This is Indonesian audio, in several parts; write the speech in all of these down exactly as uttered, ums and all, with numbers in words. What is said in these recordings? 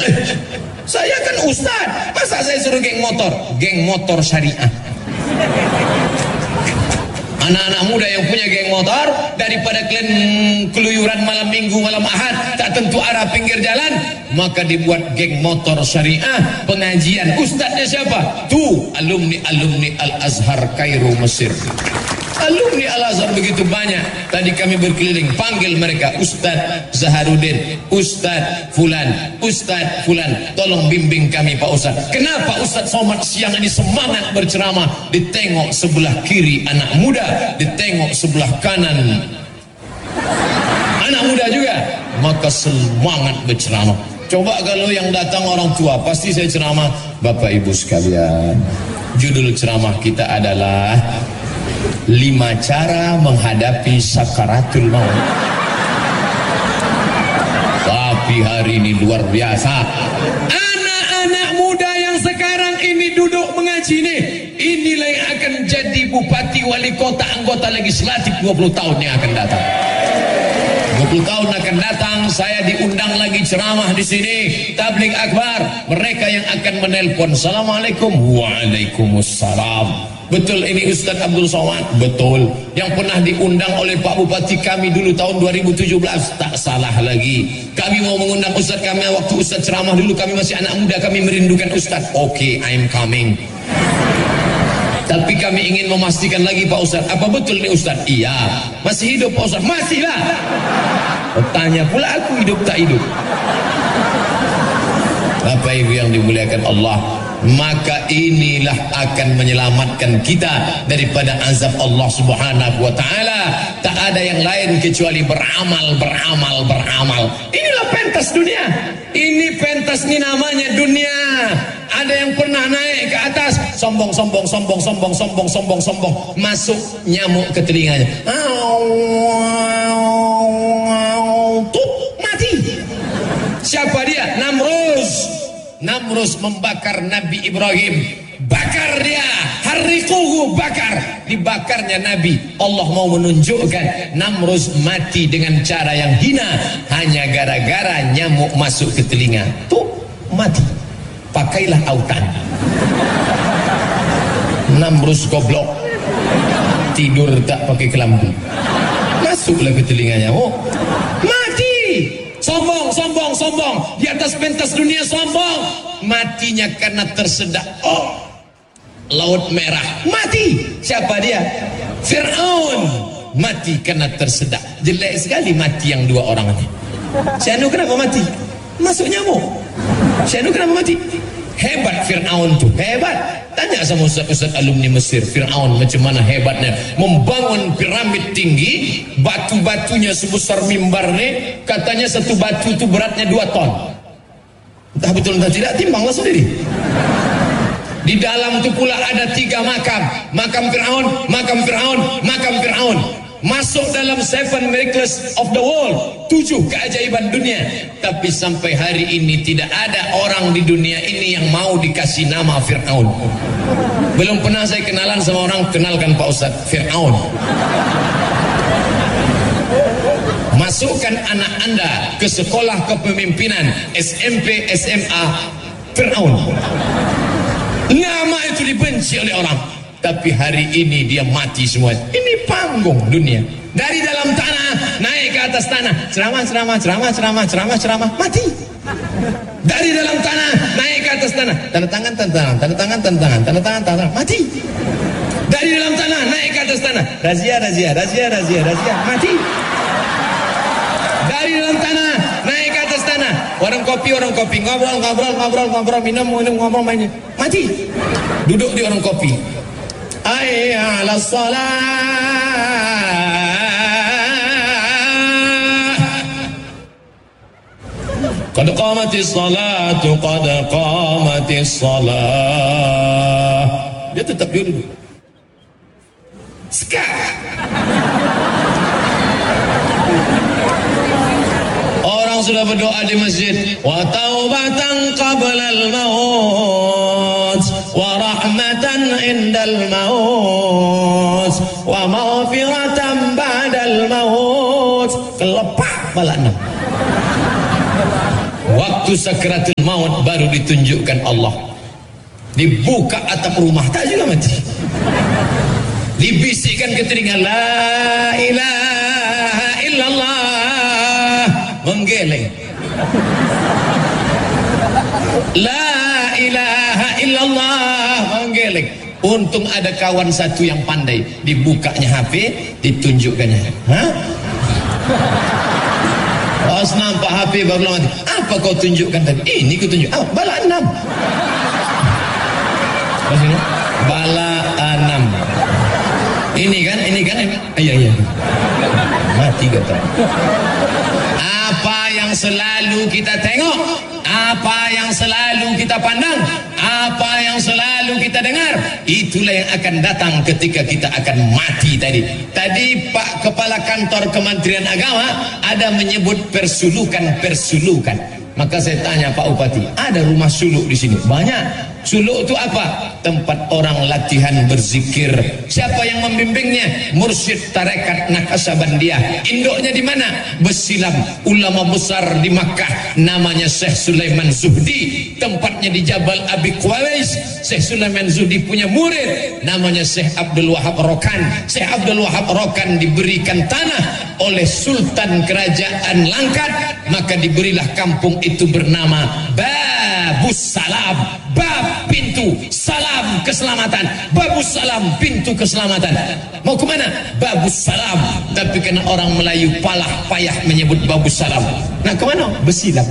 Saya kan ustaz, masa saya suruh geng motor? Geng motor syariah. Anak-anak muda yang punya geng motor, daripada kalian keluyuran malam minggu, malam ahad, tak tentu arah pinggir jalan, maka dibuat geng motor syariah, pengajian. Ustaznya siapa? Tuh, alumni-alumni Al-Azhar Kairo, Mesir. Alumni Al-Azhar begitu banyak. Tadi kami berkeliling, panggil mereka, Ustaz Zaharuddin, Ustaz Fulan, Ustaz Fulan, tolong bimbing kami Pak Ustaz. Kenapa Ustaz Somad siang ini semangat berceramah? Ditengok sebelah kiri anak muda, ditengok sebelah kanan anak muda juga, maka semangat berceramah. Coba kalau yang datang orang tua, pasti saya ceramah, Bapak Ibu sekalian, judul ceramah kita adalah lima cara menghadapi sakaratul maut. Tapi hari ini luar biasa. Anak-anak muda yang sekarang ini duduk mengaji nih, inilah yang akan jadi bupati, wali kota, anggota legislatif dua puluh tahun yang akan datang. dua puluh tahun akan datang, saya diundang lagi ceramah di sini, tabligh akbar. Mereka yang akan menelpon, Assalamualaikum, Waalaikumsalam. Betul ini Ustaz Abdul Somad? Betul. Yang pernah diundang oleh Pak Bupati kami dulu tahun dua ribu tujuh belas, tak salah lagi. Kami mau mengundang Ustaz kami waktu Ustaz ceramah dulu, kami masih anak muda, kami merindukan Ustaz. Oke, okay, I'm coming. Tapi kami ingin memastikan lagi Pak Ustaz, apa betul nih Ustaz? Iya. Masih hidup Pak Ustaz? Masih lah. Tanya pula aku hidup tak hidup. Bapak Ibu yang dimuliakan Allah, maka inilah akan menyelamatkan kita daripada azab Allah Subhanahu wa taala. Tak ada yang lain kecuali beramal, beramal, beramal. Inilah pentas dunia. Ini pentas ini namanya dunia. Ada yang pernah naik ke atas, sombong, sombong, sombong, sombong, sombong, sombong, sombong, masuk nyamuk ke telinganya. Tuh, mati. Siapa dia? Namrus. Namrus membakar Nabi Ibrahim, bakar dia, harriquhu, bakar, dibakarnya Nabi. Allah mau menunjukkan Namrus mati dengan cara yang hina hanya gara-gara nyamuk masuk ke telinga. Tuh, mati. Pakailah autan. Namrus goblok, tidur tak pakai kelambu, masuklah ke telinganya. Oh, mati. Sombong, sombong, sombong, di atas pentas dunia sombong. Matinya karena tersedak. Oh, Laut Merah, mati. Siapa dia? Fir'aun, mati karena tersedak. Jelek sekali mati yang dua orang ini. Syanu kenapa mati? Masuk nyamuk. Syanu kenapa mati? Hebat Fir'aun tuh, hebat. Tanya sama ustaz-ustaz alumni Mesir, Fir'aun macam mana hebatnya membangun piramid tinggi, batu-batunya sebesar mimbar nih, katanya satu batu itu beratnya dua ton. Entah betul entah tidak, timbanglah sendiri. Di dalam itu pula ada tiga makam, makam Fir'aun, makam Fir'aun, makam Fir'aun. Masuk dalam seven miracles of the world, tujuh keajaiban dunia. Tapi sampai hari ini tidak ada orang di dunia ini yang mau dikasih nama Fir'aun. Belum pernah saya kenalan sama orang, kenalkan Pak Ustaz, Fir'aun. Masukkan anak anda ke sekolah kepemimpinan, S M P, S M A, Fir'aun. Nama itu dibenci oleh orang. Tapi hari ini dia mati semua. Ini panggung dunia. Dari dalam tanah naik ke atas tanah, ceramah, ceramah, ceramah, ceramah, ceramah, ceramah, mati. Dari dalam tanah naik ke atas tanah, tanda tangan, tanda tangan, tanda tangan, tanda tangan, tanda tangan, tanda tangan, mati. Dari dalam tanah naik ke atas tanah, razia, razia, razia, razia, razia, mati. Dari dalam tanah naik ke atas tanah, warung kopi, warung kopi, ngobrol, ngobrol, ngobrol, ngobrol, minum, minum, ngobrol, main, mati. Duduk di warung kopi. Hayya 'alas shalah, qad qamatis salatu, qad qamatis salah. Dia tetap duduk. Sekarang orang sudah berdoa di masjid, wa taubatan qablal maut, wa rahmatan indal maut, wa maghfiratan ba'dal maut. Kelepak balakna. Waktu Waktu sakaratul maut baru ditunjukkan Allah. Dibuka atap rumah, tak juga mati. Dibisikkan ke telinga, la ilaha illallah, menggeleng. La ilaha illallah, menggeleng. Untung ada kawan satu yang pandai, dibukanya H P, ditunjukkannya. Hah? Pas nampak H P baru mati. Apa kau tunjukkan tadi? Ini kau tunjuk. Ah, bala enam. Maksudnya bala enam. Ini kan, ini kan, iya iya. Mati kata. Apa yang selalu kita tengok, apa yang selalu kita pandang, apa yang selalu kita dengar, itulah yang akan datang ketika kita akan mati tadi. Tadi Pak Kepala Kantor Kementerian Agama ada menyebut persulukan-persulukan. Maka saya tanya Pak Bupati, ada rumah suluk di sini? Banyak. Suluk itu apa? Tempat orang latihan berzikir. Siapa yang membimbingnya? Mursyid Tarekat Naksabandiah. Induknya di mana? Besilam. Ulama besar di Makkah. Namanya Syekh Sulaiman Zuhdi. Tempatnya di Jabal Abi Qawais. Syekh Sulaiman Zuhdi punya murid. Namanya Syekh Abdul Wahab Rokan. Syekh Abdul Wahab Rokan diberikan tanah oleh Sultan Kerajaan Langkat. Maka diberilah kampung itu bernama Babus Salam. Bab pintu salam keselamatan. Babus salam pintu keselamatan. Mau kemana? Babus salam. Tapi kena orang Melayu palah payah menyebut babus salam. Nah kemana? Besilam.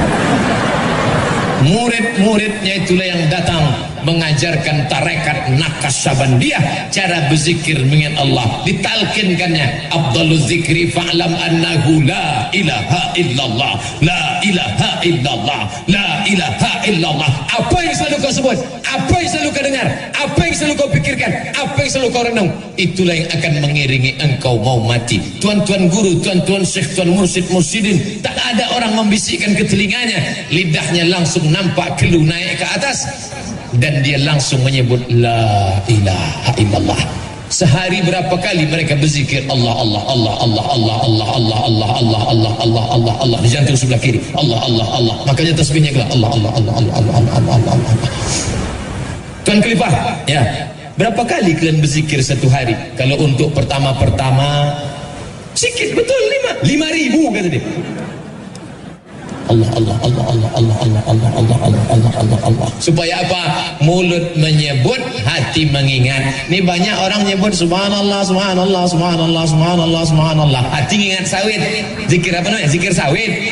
Murid-muridnya itulah yang datang mengajarkan tarekat Naksabandiah cara berzikir mengingat Allah. Ditalkinkannya Abdul Zikri fa'lam annahu la ilaha illallah, la ilaha illallah, la ilaha illallah. Apa yang selalu kau sebut, apa yang selalu kau dengar, apa yang selalu kau pikirkan, apa yang selalu kau renung, itulah yang akan mengiringi engkau mau mati. Tuan-tuan guru, tuan-tuan syekh, tuan mursyid, mursyidin, tak ada orang membisikkan ke telinganya. Lidahnya langsung nampak kelu naik ke atas dan dia langsung menyebut la ilaha illallah. Sehari berapa kali mereka berzikir Allah Allah Allah Allah Allah Allah Allah Allah Allah Allah Allah Allah Allah di jantung sebelah kiri. Allah Allah Allah. Makanya tasbihnya gelap. Allah Allah Allah Allah Allah Allah Allah Allah. Tuan Khalifah, ya. Berapa kali kalian berzikir satu hari? Kalau untuk pertama-pertama sikit betul lima lima ribu kata dia. Allah Allah Allah Allah Allah Allah Allah Allah Allah Allah Allah Allah. Supaya apa? Mulut menyebut, hati mengingat. Ini banyak orang nyebut subhanallah subhanallah subhanallah subhanallah subhanallah. Hati ingat sawit. Zikir apa namanya? Zikir sawit.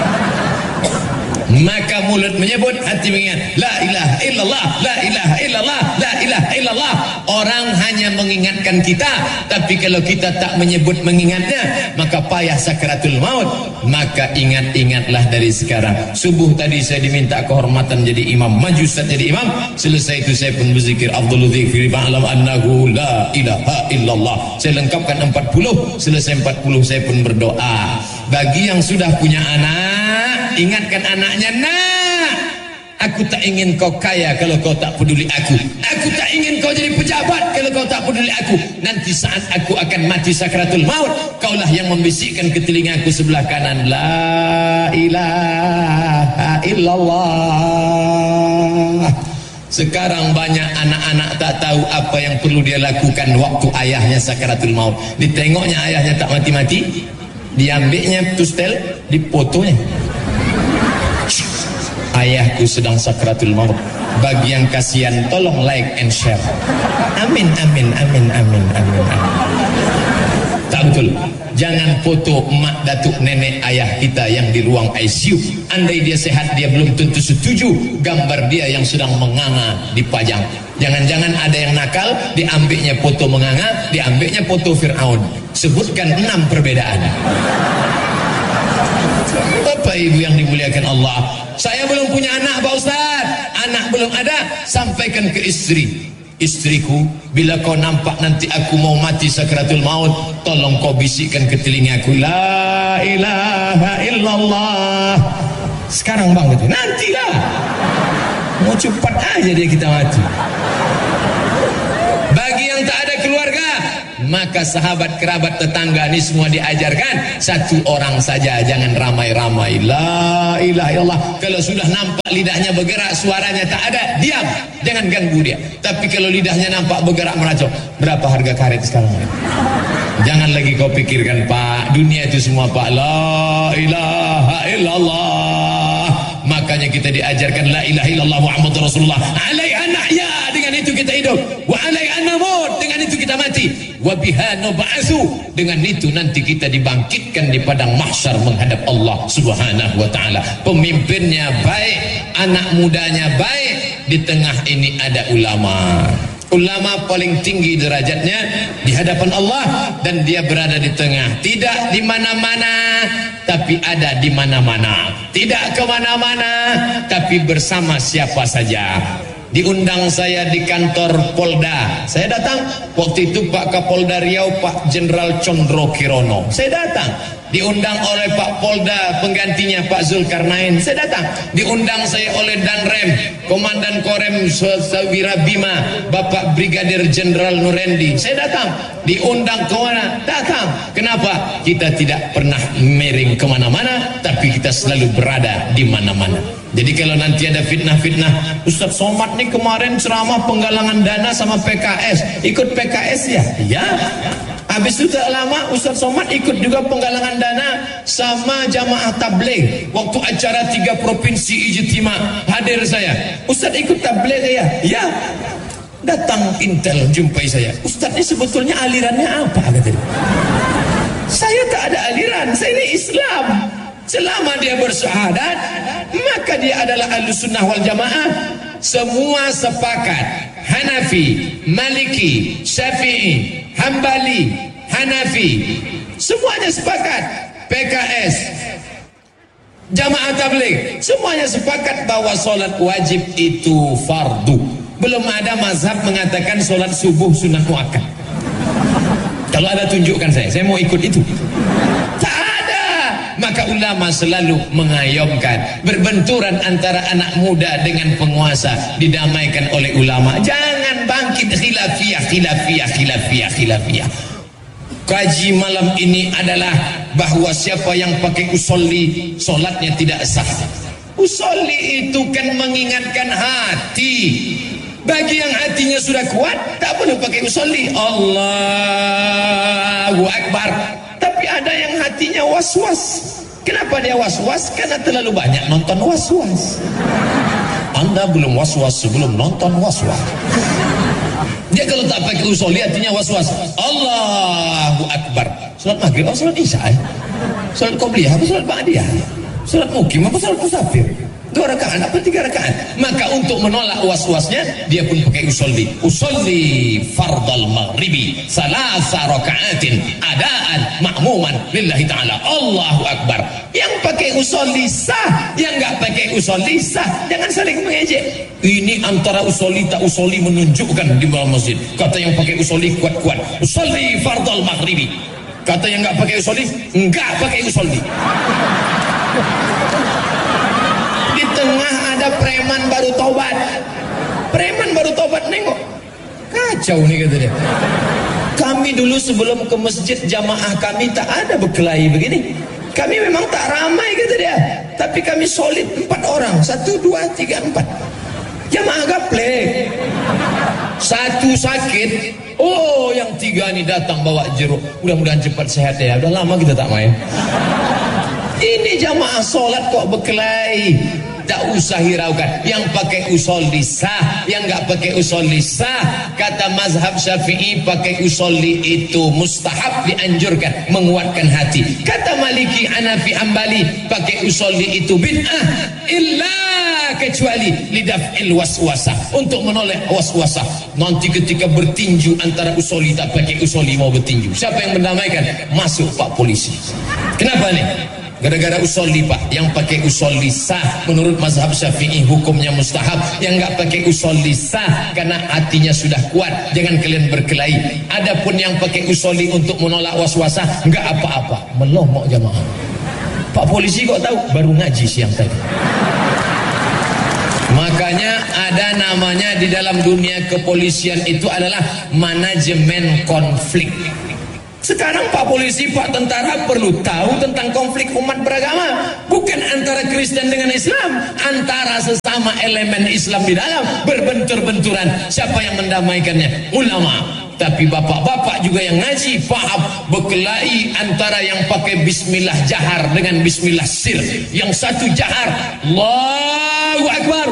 Maka mulut menyebut, hati mengingat. La ilaha illallah, la ilaha illallah, la ilaha illallah. Orang hanya mengingatkan kita, tapi kalau kita tak menyebut mengingatnya, maka payah sakaratul maut. Maka ingat-ingatlah dari sekarang. Subuh tadi saya diminta kehormatan jadi imam, maju Ustaz jadi imam. Selesai itu saya pun berzikir Abdul Zikri fa'lam annahu la ilaha illallah. Saya lengkapkan empat puluh. Selesai empat puluh saya pun berdoa. Bagi yang sudah punya anak, ingatkan anaknya, nak, aku tak ingin kau kaya kalau kau tak peduli aku. Aku tak ingin kau jadi pejabat kalau kau tak peduli aku. Nanti saat aku akan mati sakaratul maut, kaulah yang membisikkan ke telingaku sebelah kanan, la ilaha illallah. Sekarang banyak anak-anak tak tahu apa yang perlu dia lakukan waktu ayahnya sakaratul maut. Ditengoknya ayahnya tak mati-mati, diambilnya tustel, dipotonya. Ayahku sedang sakratul maut. Bagi yang kasihan, tolong like and share. Amin, amin, amin, amin, amin, amin. Tak betul. Jangan foto emak, datuk, nenek, ayah kita yang di ruang I C U. Andai dia sehat, dia belum tentu setuju gambar dia yang sedang menganga dipajang. Jangan-jangan ada yang nakal, diambilnya foto menganga, diambilnya foto Fir'aun. Sebutkan enam perbedaan. Bapak ibu yang dimuliakan Allah, saya belum punya anak Pak Ustaz, anak belum ada. Sampaikan ke istri, istriku, bila kau nampak nanti aku mau mati sakaratul maut, tolong kau bisikkan ke telingaku, la ilaha illallah. Sekarang bang gitu, nantilah, mau cepat aja dia kita mati. Bagi yang tak ada keluarga, maka sahabat, kerabat, tetangga ini semua diajarkan satu orang saja, jangan ramai-ramai. La ilaha illallah. Kalau sudah nampak lidahnya bergerak, suaranya tak ada, diam, jangan ganggu dia. Tapi kalau lidahnya nampak bergerak meracau, berapa harga karet sekarang? Jangan lagi kau pikirkan, Pak, dunia itu semua, Pak. La ilaha illallah. Makanya kita diajarkan la ilaha illallah Muhammadur Rasulullah. Alaiha nahya, dengan itu kita hidup. Wa alaiha namut, dengan itu kita mati. Wa biha nub'atsu, dengan itu nanti kita dibangkitkan di padang mahsyar menghadap Allah Subhanahu wa taala. Pemimpinnya baik, anak mudanya baik, di tengah ini ada ulama. Ulama paling tinggi derajatnya di hadapan Allah, dan dia berada di tengah, tidak di mana-mana tapi ada di mana-mana, tidak kemana-mana tapi bersama siapa saja. Diundang saya di kantor Polda, saya datang. Waktu itu Pak Kapolda Riau, Pak Jenderal Condro Kirono, saya datang. Diundang oleh Pak Polda penggantinya Pak Zulkarnain, saya datang. Diundang saya oleh Danrem, Komandan Korem Sawira Bima, Bapak Brigadir Jenderal Nurendi, saya datang. Diundang ke mana? Datang. Kenapa? Kita tidak pernah miring kemana-mana, tapi kita selalu berada di mana-mana. Jadi kalau nanti ada fitnah-fitnah, Ustadz Somad nih kemarin ceramah penggalangan dana sama P K S, ikut P K S ya? Ya. Habis itu tak lama Ustadz Somad ikut juga penggalangan dana sama jamaah tabligh. Waktu acara tiga provinsi ijtima, hadir saya. Ustadz ikut tabligh ya? Ya. Datang Intel jumpai saya. Ustadz ini sebetulnya alirannya apa? Katanya. Saya tak ada aliran, saya ini Islam. Selama dia bersyahadat, maka dia adalah Ahlussunnah wal Jamaah. Semua sepakat, Hanafi, Maliki, Syafi'i, Hambali, Hanafi, semuanya sepakat. P K S, Jamaah Tabligh, semuanya sepakat bahwa solat wajib itu fardu. Belum ada mazhab mengatakan solat subuh sunnah muakkad. Kalau ada tunjukkan saya, saya mau ikut itu. Tak ada. Maka ulama selalu mengayomkan berbenturan antara anak muda dengan penguasa didamaikan oleh ulama. Jangan bangkit khilafiyah, khilafiyah, khilafiyah, khilafiyah. Kaji malam ini adalah bahwa siapa yang pakai usolli, solatnya tidak sah. Usolli itu kan mengingatkan hati. Bagi yang hatinya sudah kuat, tak perlu pakai usolli. Allahu Akbar. Tapi ada yang hatinya was-was. Kenapa dia was-was? Karena terlalu banyak nonton was-was. Anda belum was-was sebelum nonton was-was. Dia kalau tak pakai usolli hatinya was-was. Allahu Akbar. Salat maghrib apa salat isya? Salat qobliyah apa salat ba'diyah? Salat mukim apa salat musafir? Dua rakaat apa tiga rakaat? Maka untuk menolak was-wasnya, dia pun pakai usolli. Usolli fardal maghribi salasa rakaatin adaan ma'muman lillahi ta'ala. Allahu Akbar. Yang pakai usolli sah, yang enggak pakai usolli sah. Jangan saling mengejek. Ini antara usolli tak usolli menunjukkan di dalam masjid. Kata yang pakai usolli kuat-kuat, usolli fardal maghribi. Kata yang enggak pakai usolli, enggak pakai usolli. Di tengah ada preman baru tobat. Preman baru tobat nengok. Kacau nih kata dia. Kami dulu sebelum ke masjid jamaah kami tak ada berkelahi begini. Kami memang tak ramai kata dia. Tapi kami solid empat orang. Satu, dua, tiga, empat. Jamaah gaplek. Satu sakit. Oh yang tiga ini datang bawa jeruk. Mudah-mudahan cepat sehat ya. Udah lama kita tak main. Ini jamaah solat kok berkelahi. Tak usah hiraukan. Yang pakai usolli sah, yang enggak pakai usolli sah. Kata mazhab Syafi'i, pakai usolli itu mustahab, dianjurkan, menguatkan hati. Kata Maliki, Hanafi, Hambali, pakai usolli itu bid'ah, illa kecuali lidaf'il waswasah, untuk menolak waswasah. Nanti ketika bertinju antara usolli tak pakai usolli mau bertinju, siapa yang mendamaikan? Masuk Pak Polisi. Kenapa nih? Gara-gara usolli Pak. Yang pakai usolli sah menurut mazhab Syafi'i hukumnya mustahab. Yang enggak pakai usolli sah karena hatinya sudah kuat. Jangan kalian berkelahi. Adapun yang pakai usolli untuk menolak waswasah, enggak apa-apa. Melomok jamaah. Pak Polisi kok tahu? Baru ngaji siang tadi. Maka Makanya ada namanya di dalam dunia kepolisian itu adalah manajemen konflik. Sekarang Pak Polisi, Pak Tentara perlu tahu tentang konflik umat beragama. Bukan antara Kristen dengan Islam, antara sesama elemen Islam di dalam berbentur-benturan. Siapa yang mendamaikannya? Ulama. Tapi bapak-bapak juga yang ngaji paham berkelahi antara yang pakai bismillah jahar dengan bismillah sir. Yang satu jahar, Allahu Akbar,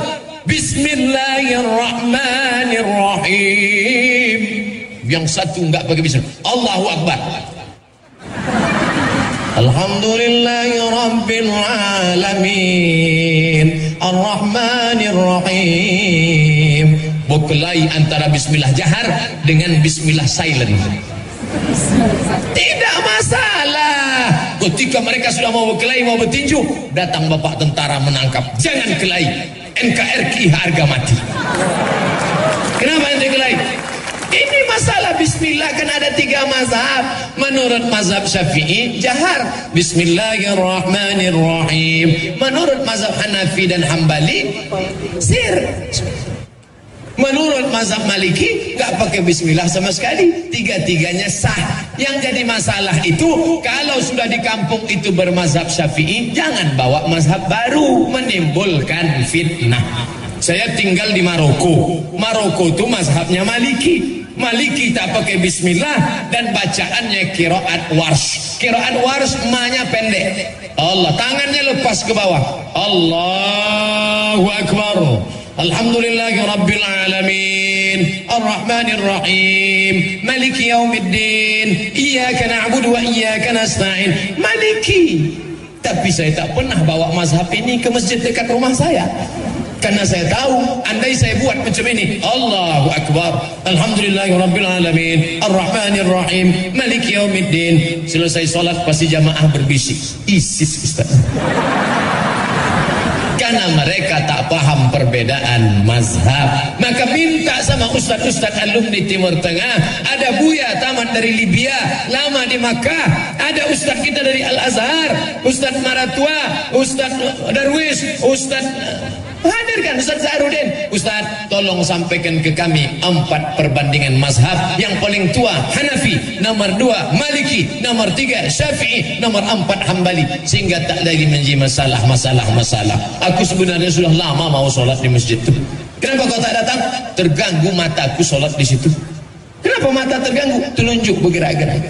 Bismillahirrahmanirrahim. Yang satu enggak pakai bismillah, Allahu Akbar, Alhamdulillahi Rabbil Alamin Ar-Rahmanir-Rahim. Berkelahi antara bismillah jahar dengan bismillah silent. Tidak masalah. Ketika mereka sudah mau berkelahi, mau bertinju, datang bapak tentara menangkap. Jangan kelahi, N K R I harga mati. Kenapa ente kelahi? Ini masalah bismillah, kan ada tiga mazhab. Menurut mazhab Syafi'i jahar Bismillahirrahmanirrahim. Menurut mazhab Hanafi dan Hambali sir. Menurut mazhab Maliki nggak pakai bismillah sama sekali. Tiga-tiganya sah. Yang jadi masalah itu kalau sudah di kampung itu bermazhab Syafi'i, jangan bawa mazhab baru, menimbulkan fitnah. Saya tinggal di Maroko. Maroko itu mazhabnya Maliki. Maliki tak pakai bismillah dan bacaannya qiraat warsh. Qiraat warsh ma-nya pendek. Allah, tangannya lepas ke bawah. Allahu Akbar. Alhamdulillahi Rabbil Alamin Ar-Rahmanir-Rahim Maliki Yaumiddin Iyyaka na'budu wa iyyaka nasta'in. Maliki. Tapi saya tak pernah bawa mazhab ini ke masjid dekat rumah saya, karena saya tahu andai saya buat macam ini, Allahu Akbar, Alhamdulillahi Rabbil Alamin Ar-Rahmanir-Rahim Maliki Yaumiddin, selesai solat pasti jamaah berbisik, ISIS Ustaz. Karena mereka tak paham perbedaan mazhab. Maka minta sama ustaz-ustaz alumni Timur Tengah. Ada Buya tamat dari Libya, lama di Makkah. Ada ustaz kita dari Al-Azhar, Ustaz Maratua, Ustaz Darwis, Ustaz hadirkan Ustaz Zahrudin. Ustaz, tolong sampaikan ke kami empat perbandingan mazhab. Yang paling tua Hanafi, nomor dua Maliki, nomor tiga Syafi'i, nomor empat Hambali, sehingga tak lagi menjadi masalah masalah masalah. Aku sebenarnya sudah lama mau sholat di masjid itu. Kenapa kau tak datang? Terganggu mataku sholat di situ. Kenapa mata terganggu? Telunjuk bergerak-gerak.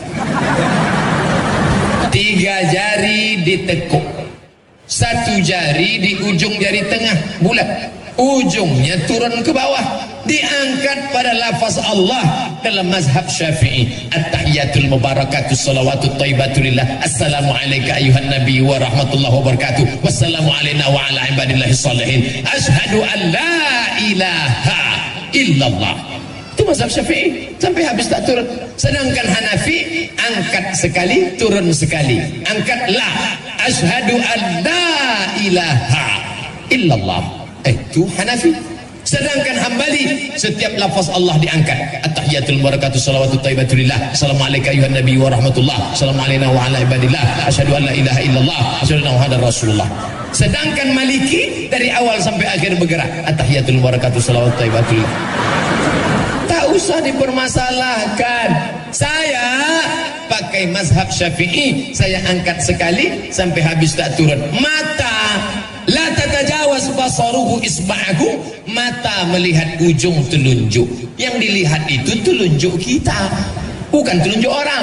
Tiga jari ditekuk, satu jari di ujung jari tengah bulat, ujungnya turun ke bawah, diangkat pada lafaz Allah. Dalam mazhab Syafi'i, at-tahiyatul mubarakatuh salawatut thayyibatulillah, assalamu alayka ayuhan nabi wa rahmatullahi wa barakatuh, wassalamu alayna wa ala ibadillahi salihin, ashhadu an la ilaha illallah. Itu mazhab Syafi'i, sampai habis tak turun. Sedangkan Hanafi angkat sekali, turun sekali, angkat la, ashhadu an la ilaha illallah. Eh, itu Hanafi. Sedangkan Hambali, setiap lafaz Allah diangkat. At-tahiyatul barakatuh salawatut thayyibatulillah, assalamu alayka ayuhan nabi wa rahmatullah, assalamu alayna wa ala ibadillah, asyhadu an la ilaha illallah, asyhadu anna muhammadar rasulullah. Sedangkan Maliki dari awal sampai akhir bergerak. At-tahiyatul barakatuh salawatut thayyibatulillah. Tak usah dipermasalahkan. Saya pakai mazhab Syafi'i, saya angkat sekali sampai habis tak turun. Mata la tatajawaz basaruhu isba'ahu, mata melihat ujung telunjuk. Yang dilihat itu telunjuk kita, bukan telunjuk orang.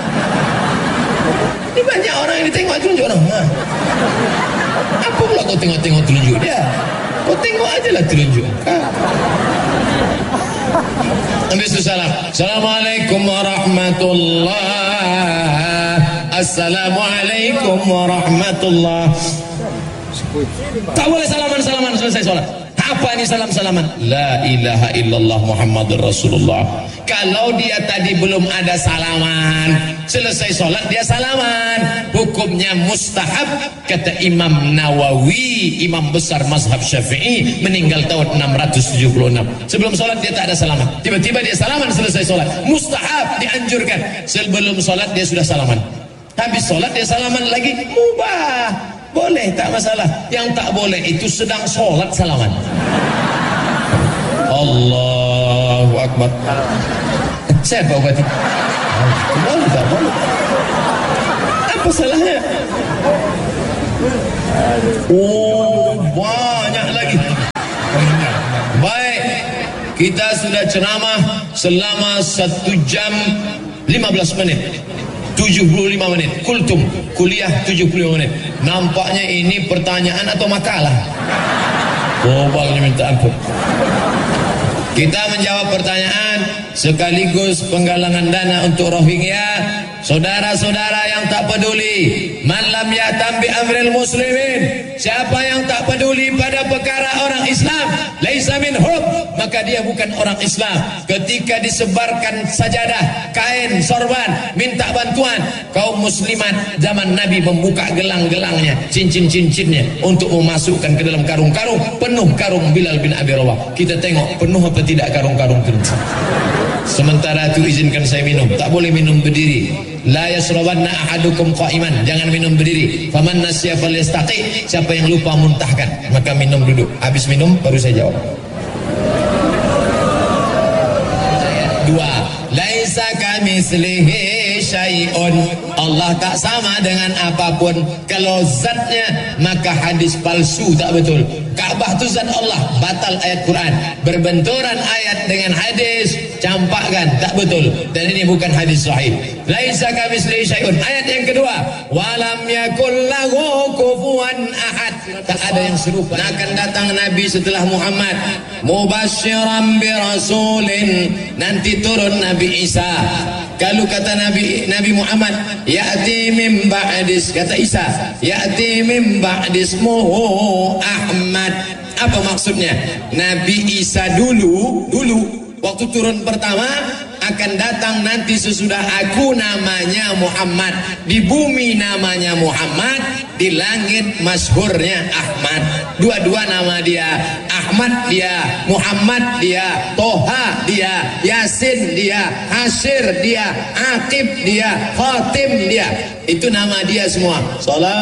Ini banyak orang yang ditengok telunjuk orang. Ha. Apa pula kau tengok-tengok telunjuk dia? Kau tengok aja lah telunjuk. Ha. Ambil salam. Assalamualaikum warahmatullahi. Assalamualaikum warahmatullahi. Tak boleh salaman-salaman selesai sholat. Apa ini salam-salaman? La ilaha illallah Muhammadur Rasulullah. Kalau dia tadi belum ada salaman, selesai sholat dia salaman, hukumnya mustahab. Kata Imam Nawawi, imam besar mazhab Syafi'i, meninggal tahun enam ratus tujuh puluh enam. Sebelum sholat dia tak ada salaman, tiba-tiba dia salaman selesai sholat. Mustahab, dianjurkan. Sebelum sholat dia sudah salaman, habis sholat dia salaman lagi, mubah, boleh, tak masalah. Yang tak boleh itu sedang sholat salaman. Allahu Akbar. Siapa ubati? Malu tak malu? Apa salahnya? Oh, banyak lagi. Baik, kita sudah ceramah selama satu jam lima belas menit, tujuh puluh lima menit. Kultum, kuliah tujuh puluh lima menit. Nampaknya ini pertanyaan atau makalah. Oh, balnya minta ampun. Kita menjawab pertanyaan sekaligus penggalangan dana untuk Rohingya. Saudara-saudara yang tak peduli, man lam ya'tam bi amril muslimin, siapa yang tak peduli pada perkara orang Islam, laisa minhum, maka dia bukan orang Islam. Ketika disebarkan sajadah, kain, sorban, minta bantuan, kaum muslimat zaman Nabi membuka gelang-gelangnya, cincin-cincinnya untuk memasukkan ke dalam karung-karung. Penuh karung Bilal bin Abi Rawah. Kita tengok penuh apa tidak karung-karung itu. Sementara itu izinkan saya minum. Tak boleh minum berdiri. La yasrabanna ahadukum qa'iman, jangan minum berdiri. Faman nasiya falyastaqi, siapa yang lupa muntahkan, maka minum duduk. Habis minum baru saya jawab. Dua, laisa kamitslihi syai'un, Allah tak sama dengan apapun. Kalau zatnya maka hadis palsu, tak betul. Ka'bah itu zat Allah, batal ayat Quran. Berbenturan ayat dengan hadis, campakkan, tak betul. Dan ini bukan hadis sahih. Laisa kamitslihi syai'un. Ayat yang kedua, walam yakul lahu kufuwan ahad, tak ada yang serupa. Akan datang Nabi setelah Muhammad, mubasysyiran bi rasulin, nanti turun Nabi Isa. Kalau kata Nabi Nabi Muhammad, ya'ti min ba'dis, kata Isa, ya'ti min ba'dismuhu Ahmad. Apa maksudnya? Nabi Isa dulu dulu waktu turun pertama akan datang nanti sesudah aku, namanya Muhammad. Di bumi namanya Muhammad, di langit masyhurnya Ahmad. Dua-dua nama dia. Ahmad dia, Muhammad dia, Toha dia, Yasin dia, Hasyir dia, Aqib dia, Khatim dia. Itu nama dia semua. Salam